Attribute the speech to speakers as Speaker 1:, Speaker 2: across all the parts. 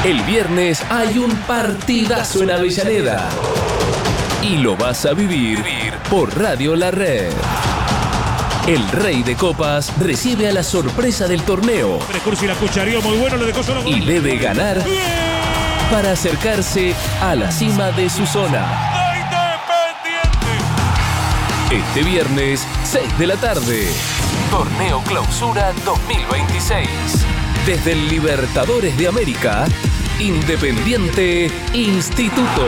Speaker 1: El viernes hay un partidazo en Avellaneda. Y lo vas a vivir por Radio La Red. El Rey de Copas recibe a la sorpresa del torneo.
Speaker 2: Cursi la cuchareó muy bueno, le dejó solo.
Speaker 1: Y debe ganar para acercarse a la cima de su zona. Este viernes, 6 de la tarde. Torneo Clausura 2026. Desde el Libertadores de América, Independiente Instituto.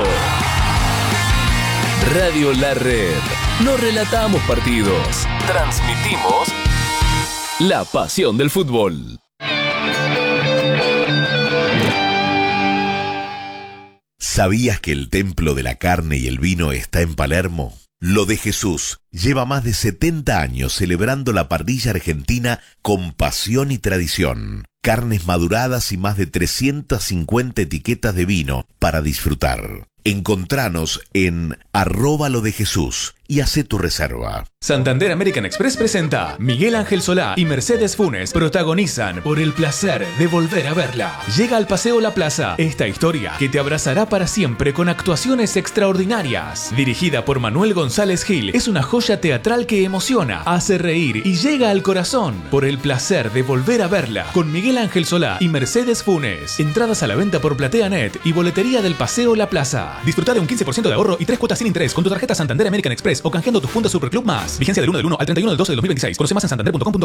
Speaker 1: Radio La Red. No relatamos partidos. Transmitimos la pasión del fútbol.
Speaker 3: ¿Sabías que el templo de la carne y el vino está en Palermo? Lo de Jesús lleva más de 70 años celebrando la parrilla argentina con pasión y tradición. Carnes maduradas y más de 350 etiquetas de vino para disfrutar. Encontranos en @lodejesús y hacé tu reserva.
Speaker 4: Santander American Express presenta Miguel Ángel Solá y Mercedes Funes protagonizan Por el placer de volver a verla. Llega al Paseo La Plaza esta historia que te abrazará para siempre con actuaciones extraordinarias. Dirigida por Manuel González Gil, es una joya teatral que emociona, hace reír y llega al corazón. Por el placer de volver a verla con Miguel Ángel Solá y Mercedes Funes. Entradas a la venta por PlateaNet y boletería del Paseo La Plaza. Disfruta de un 15% de ahorro y 3 cuotas sin interés con tu tarjeta Santander American Express o canjeando tus puntos Superclub Más. Vigencia del 1 del 1 al 31 del 12 de 2026. Conoce más en santander.com.ar.